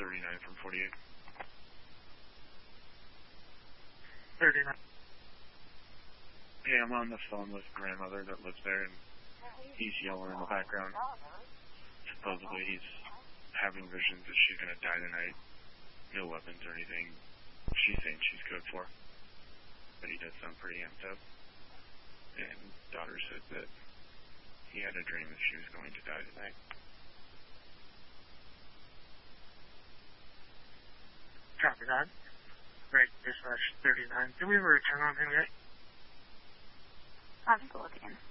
39 from 48. 39. Yeah, I'm on the phone with grandmother that lives there, and he's yelling in the background. Supposedly he's having visions that she's going to die tonight. No weapons or anything. She's saying she's good for. But he does sound pretty amped up. And daughter said that he had a dream that she was going to die tonight. Copy that. Right, dispatch 39. Did we ever return on him yet? I'll just look again.